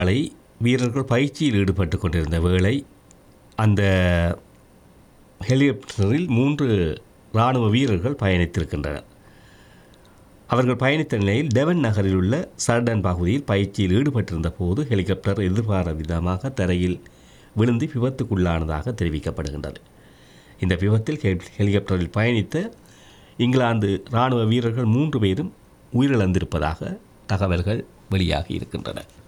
நாளை வீரர்கள் பயிற்சியில் ஈடுபட்டு கொண்டிருந்த வேளை அந்த ஹெலிகாப்டரில் 3 இராணுவ வீரர்கள் பயணித்திருக்கின்றனர். அவர்கள் பயணித்த நிலையில் டெவன் நகரில் உள்ள சர்டன் பகுதியில் பயிற்சியில் ஈடுபட்டிருந்த போது ஹெலிகாப்டர் எதிர்பாராத விதமாக தரையில் விழுந்து விபத்துக்குள்ளானதாக தெரிவிக்கப்படுகின்றது. இந்த விபத்தில் ஹெலிகாப்டரில் பயணித்த இங்கிலாந்து இராணுவ வீரர்கள் 3 பேரும் உயிரிழந்திருப்பதாக தகவல்கள் வெளியாகி இருக்கின்றன.